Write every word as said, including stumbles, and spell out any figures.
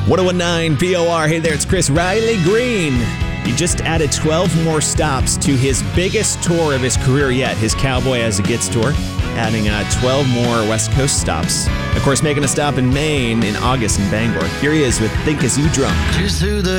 ten nineteen P O R. Hey there, it's Chris. Riley Green. He just added twelve more stops to his biggest tour of his career yet, his Cowboy As It Gets tour, adding uh, twelve more West Coast stops. Of course, making a stop in Maine in August in Bangor. Here he is with Think As You Drunk. Just through the